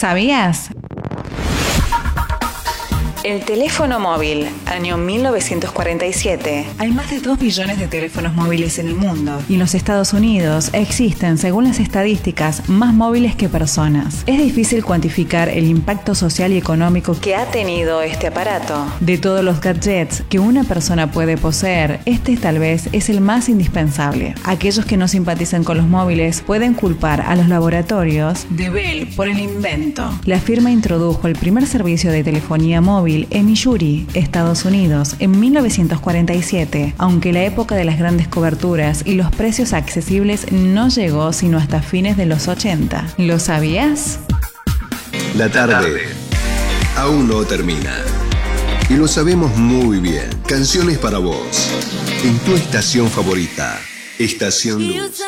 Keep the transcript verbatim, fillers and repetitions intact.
¿Sabías? El teléfono móvil, año mil novecientos cuarenta y siete. Hay más de dos billones de teléfonos móviles en el mundo y en los Estados Unidos existen, según las estadísticas, más móviles que personas. Es difícil cuantificar el impacto social y económico que ha tenido este aparato. De todos los gadgets que una persona puede poseer, este tal vez es el más indispensable. Aquellos que no simpatizan con los móviles pueden culpar a los laboratorios de Bell por el invento. La firma introdujo el primer servicio de telefonía móvil en Missouri, Estados Unidos, en mil novecientos cuarenta y siete, aunque la época de las grandes coberturas y los precios accesibles no llegó sino hasta fines de los ochenta. ¿Lo sabías? La tarde aún no termina. Y lo sabemos muy bien. Canciones para vos. En tu estación favorita, Estación Luz.